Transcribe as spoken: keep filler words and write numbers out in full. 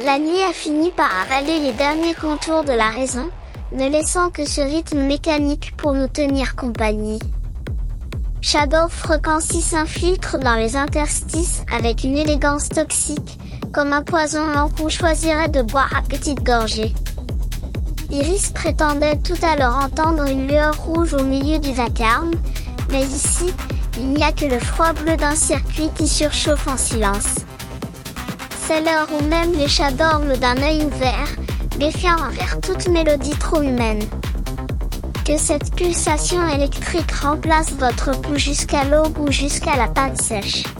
La nuit a fini par avaler les derniers contours de la raison, ne laissant que ce rythme mécanique pour nous tenir compagnie. Shadow Frequency s'infiltre dans les interstices avec une élégance toxique, comme un poison lent qu'on choisirait de boire à petites gorgées. Iris prétendait tout à l'heure entendre une lueur rouge au milieu du vacarme, mais ici, il n'y a que le froid bleu d'un circuit qui surchauffe en silence. C'est l'heure où même les chats dorment d'un œil ouvert, défiant envers toute mélodie trop humaine. Que cette pulsation électrique remplace votre pouls jusqu'à l'aube ou jusqu'à la pâte sèche.